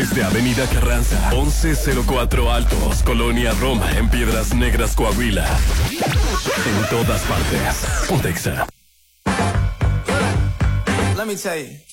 Desde Avenida Carranza, 1104 Altos, Colonia Roma, en Piedras Negras, Coahuila. En todas partes. Pontexa. Let me tell you.